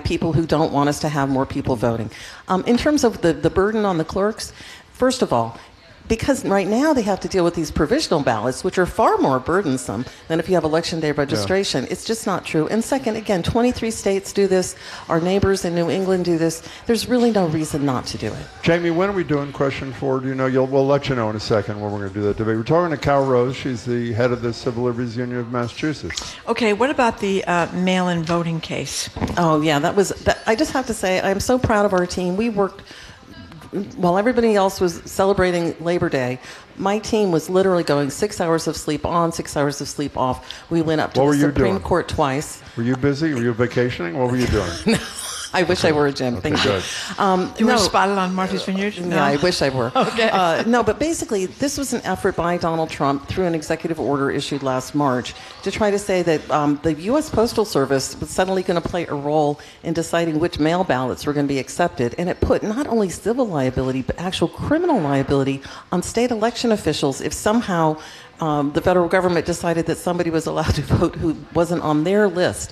people who don't want us to have more people voting. In terms of the burden on the clerks, first of all, because right now they have to deal with these provisional ballots, which are far more burdensome than if you have election day registration. Yeah. It's just not true. And second, again, 23 states do this. Our neighbors in New England do this. There's really no reason not to do it. Jamie, when are we doing question 4? Do you know? We'll let you know in a second when we're going to do that debate. We're talking to Cal Rose. She's the head of the Civil Liberties Union of Massachusetts. Okay, what about the mail-in voting case? Oh, yeah, I just have to say, I'm so proud of our team. We worked... While everybody else was celebrating Labor Day, my team was literally going 6 hours of sleep on, 6 hours of sleep off. We went up to the Supreme Court twice. Were you busy? Were you vacationing? What were you doing? No. I wish I were, Jim. Okay, Thank you. You were spotted on Martha's Vineyard? No, I wish I were. Okay. No, but basically, this was an effort by Donald Trump through an executive order issued last March to try to say that the U.S. Postal Service was suddenly going to play a role in deciding which mail ballots were going to be accepted. And it put not only civil liability, but actual criminal liability on state election officials if somehow the federal government decided that somebody was allowed to vote who wasn't on their list.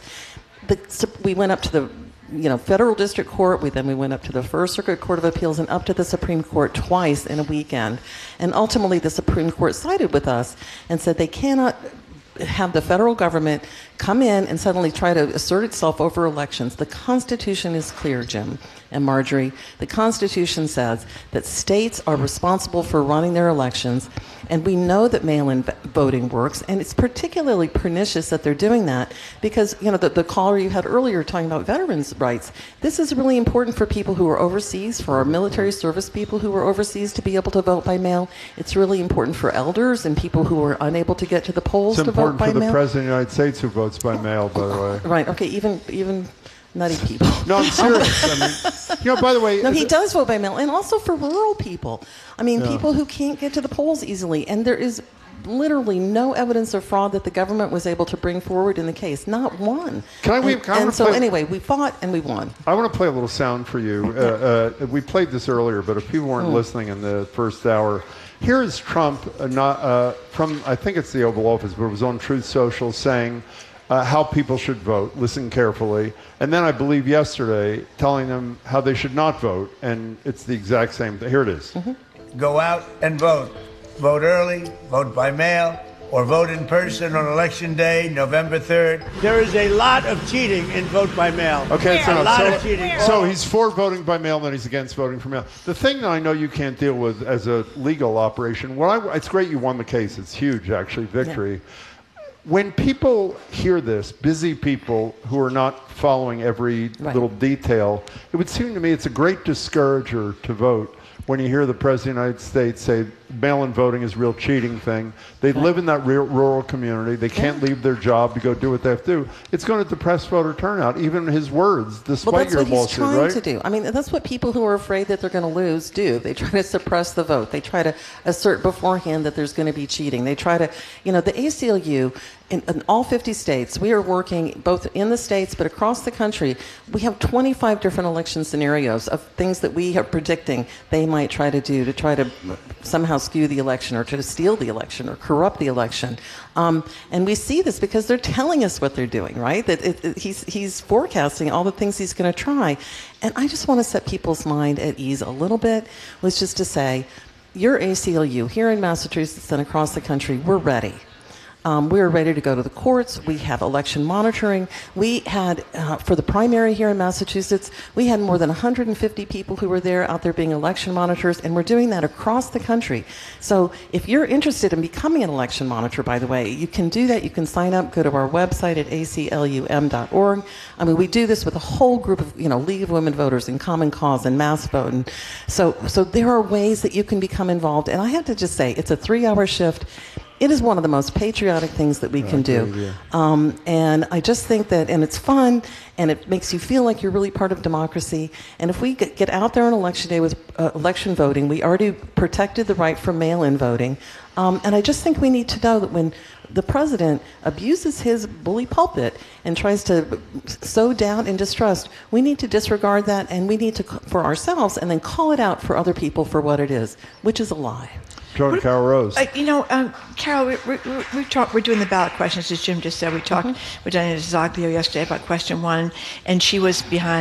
We went up to the federal district court. We went up to the First Circuit Court of Appeals and up to the Supreme Court twice in a weekend. And ultimately, the Supreme Court sided with us and said they cannot have the federal government come in and suddenly try to assert itself over elections. The Constitution is clear, Jim and Marjorie. The Constitution says that states are responsible for running their elections, and we know that mail-in voting works, and it's particularly pernicious that they're doing that because, the caller you had earlier talking about veterans' rights, this is really important for people who are overseas, for our military service people who are overseas to be able to vote by mail. It's really important for elders and people who are unable to get to the polls to vote by mail. It's important for the President of the United States who votes by mail, by the way. Right, okay, even nutty people. No, I'm serious. By the way... No, he does vote by mail, and also for rural people. People who can't get to the polls easily, and there is literally no evidence of fraud that the government was able to bring forward in the case. Not one. Anyway, we fought and we won. I want to play a little sound for you. We played this earlier, but if people weren't listening in the first hour, here is Trump from, I think it's the Oval Office, but it was on Truth Social, saying how people should vote. Listen carefully. And then I believe yesterday telling them how they should not vote. And it's the exact same thing. Here it is. Mm-hmm. Go out and vote. Vote early, vote by mail, or vote in person on Election Day, November 3rd. There is a lot of cheating in vote by mail. Okay, a lot of cheating. So he's for voting by mail, then he's against voting for mail. The thing that I know you can't deal with as a legal operation, it's great you won the case. It's huge, actually, victory. Yeah. When people hear this, busy people who are not following every little detail, it would seem to me it's a great discourager to vote when you hear the President of the United States say mail-in voting is a real cheating thing. They live in that rural community. They can't leave their job to go do what they have to do. It's going to depress voter turnout, even his words, despite your lawsuit, right? Well, that's what he's trying to do. That's what people who are afraid that they're going to lose do. They try to suppress the vote. They try to assert beforehand that there's going to be cheating. They try to, the ACLU, in all 50 states, we are working both in the states but across the country. We have 25 different election scenarios of things that we are predicting they might try to do to try to somehow skew the election or to steal the election or corrupt the election. And we see this because they're telling us what they're doing, right? That he's forecasting all the things he's going to try. And I just want to set people's mind at ease a little bit, was just to say, your ACLU here in Massachusetts and across the country, we're ready. We're ready to go to the courts. We have election monitoring. We had, for the primary here in Massachusetts, we had more than 150 people who were there out there being election monitors, and we're doing that across the country. So if you're interested in becoming an election monitor, by the way, you can do that. You can sign up, go to our website at aclum.org. We do this with a whole group of, League of Women Voters and Common Cause and Mass Vote. And so there are ways that you can become involved. And I have to just say, it's a 3-hour shift. It is one of the most patriotic things that we can do. And I just think that, and it's fun, and it makes you feel like you're really part of democracy. And if we get out there on Election Day with election voting, we already protected the right for mail-in voting. And I just think we need to know that when the president abuses his bully pulpit and tries to sow doubt and distrust, we need to disregard that, and we need to, for ourselves, and then call it out for other people for what it is, which is a lie. Joan Carol Rose. Carol, we're doing the ballot questions, as Jim just said. We talked with Diana Zaglio yesterday about question 1, and she was behind